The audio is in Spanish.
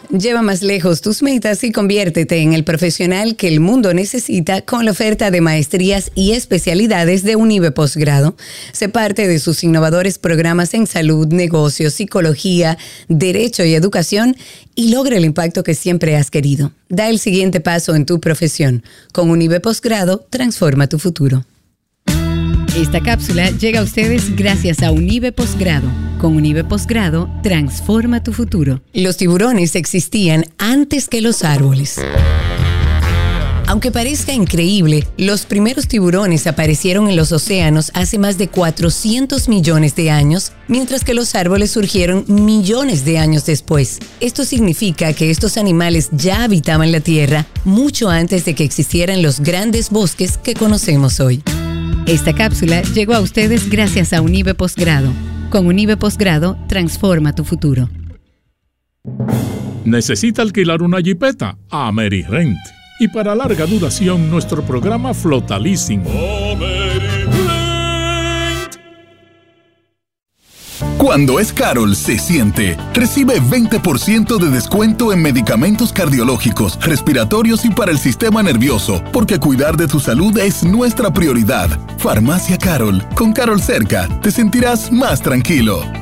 Lleva más lejos tus metas y conviértete en el profesional que el mundo necesita con la oferta de maestrías y especialidades de Unive Posgrado. Sé parte de sus innovadores programas en salud, negocios, psicología, derecho y educación y logra el impacto que siempre has querido. Da el siguiente paso en tu profesión. Con Unive Posgrado, transforma tu futuro. Esta cápsula llega a ustedes gracias a Unive Posgrado. Con Unive Posgrado, transforma tu futuro. Los tiburones existían antes que los árboles. Aunque parezca increíble, los primeros tiburones aparecieron en los océanos hace más de 400 millones de años, mientras que los árboles surgieron millones de años después. Esto significa que estos animales ya habitaban la Tierra mucho antes de que existieran los grandes bosques que conocemos hoy. Esta cápsula llegó a ustedes gracias a Unive Posgrado. Con Unive Posgrado, transforma tu futuro. ¿Necesita alquilar una jipeta? AmeriRent. Y para larga duración, nuestro programa Flota Leasing. Cuando es Carol, se siente. Recibe 20% de descuento en medicamentos cardiológicos, respiratorios y para el sistema nervioso, porque cuidar de tu salud es nuestra prioridad. Farmacia Carol. Con Carol cerca, te sentirás más tranquilo.